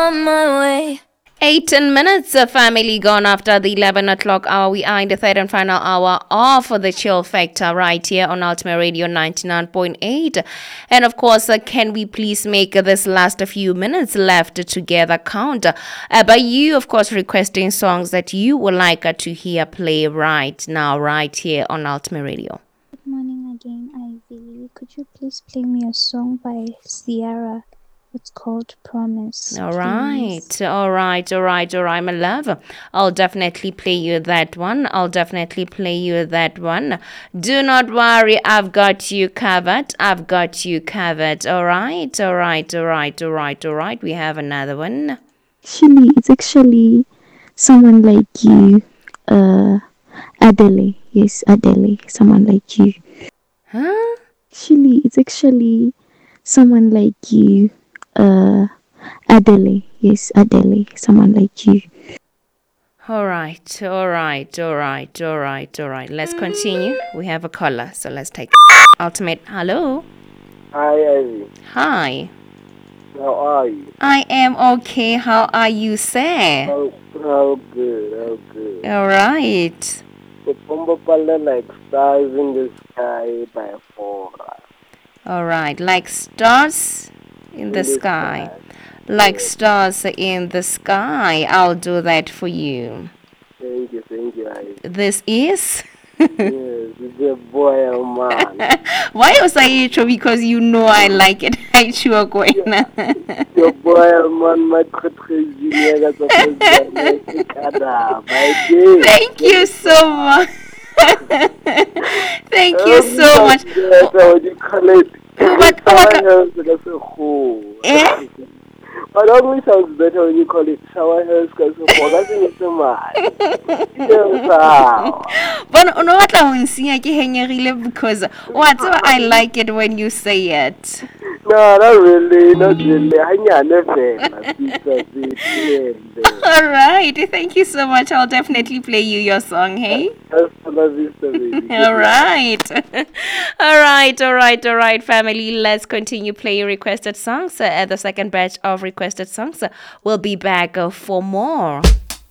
on my way. 18 minutes, family gone after the 11 o'clock hour. We are in the third and final hour of the Chill Factor right here on Ultimate Radio 99.8. And of course, can we please make this last few minutes left together count by you, of course, requesting songs that you would like to hear play right now, right here on Ultimate Radio. Good morning again, Ivy. Could you please play me a song by Ciara? It's called Promise. All right, my love. I'll definitely play you that one. Do not worry, I've got you covered. All right. We have another one. It's actually someone like you, Adele. Yes, Adele. Someone like you. Huh? It's actually someone like you. Adele. Yes, Adele. Someone like you. All right. Let's continue. We have a caller, so let's take Ultimate. Hello. Hi, Ivy. Hi. How are you? I am okay. How are you, sir? How good. All right. The Pombopala like stars in the sky by four. All right. Like stars in the sky. Like stars in the sky. I'll do that for you. Thank you, Ivy. This is? Yes, it's a boy or man. Why was I intro? Because you know I like it. I sure going. Your boy or man, my Thank you so much. Thank you so much. What do you call it? It always sounds better when you call it shower hairs because that's in the mind. But no what because whatever I like it when you say it. No, not really. All right. Thank you so much. I'll definitely play you your song, hey? All right. All right, family. Let's continue playing requested songs. The second batch of requested songs will be back for more.